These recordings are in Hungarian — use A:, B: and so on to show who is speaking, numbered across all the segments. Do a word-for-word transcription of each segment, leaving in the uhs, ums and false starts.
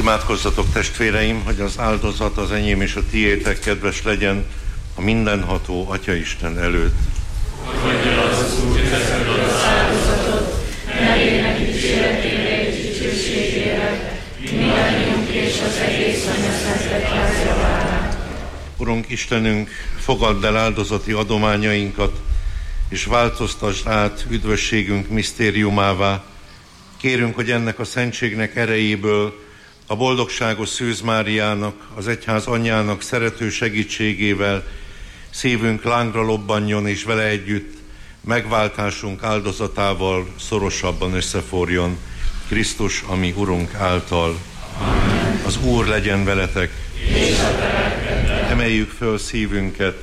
A: Imádkozzatok, testvéreim, hogy az áldozat, az enyém és a tiétek kedves legyen a mindenható Atyaisten előtt.
B: Fogadj el az Úr kezedből az áldozatot, nevének dicséretére és dicsőségére, mindannyiunk és az egész anyaszentegyház javára.
A: Urunk Istenünk, fogadd el áldozati adományainkat, és változtasd át üdvösségünk misztériumává. Kérünk, hogy ennek a szentségnek erejéből a boldogságos Szűz Máriának, az egyház anyjának szerető segítségével szívünk lángra lobbanjon, és vele együtt megváltásunk áldozatával szorosabban összeforjon Krisztus, ami Urunk által. Amen. Az Úr legyen veletek.
B: És a te
A: emeljük föl szívünket.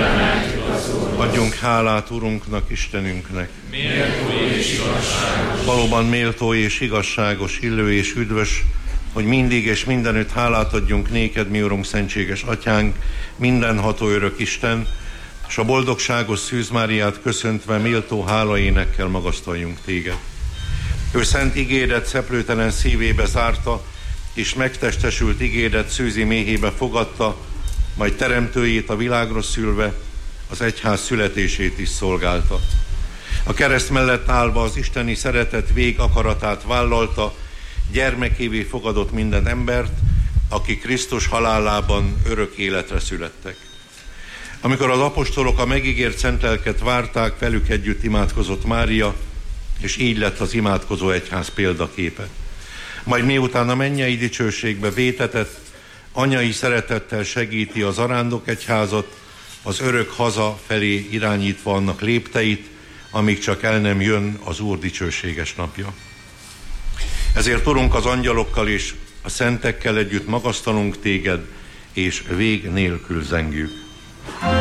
A: Adjunk hálát Urunknak, Istenünknek.
B: Méltó és igazságos.
A: Valóban méltó és igazságos, illő és üdvös, hogy mindig és mindenütt hálát adjunk néked, mi Urunk, szentséges Atyánk, mindenható örök Isten, és a boldogságos Szűz Máriát köszöntve méltó hálaénekkel magasztaljunk téged. Ő szent igédet szeplőtelen szívébe zárta, és megtestesült igédet szűzi méhébe fogadta, majd teremtőjét a világra szülve az egyház születését is szolgálta. A kereszt mellett állva az isteni szeretet vég akaratát vállalta, gyermekévé fogadott minden embert, akik Krisztus halálában örök életre születtek. Amikor az apostolok a megígért szent lelket várták, velük együtt imádkozott Mária, és így lett az imádkozó egyház példaképe. Majd miután a mennyei dicsőségbe vétetett, anyai szeretettel segíti az arándok egyházat, az örök haza felé irányítva annak lépteit, amíg csak el nem jön az Úr dicsőséges napja. Ezért, Urunk, az angyalokkal és a szentekkel együtt magasztalunk téged, és vég nélkül zengjük.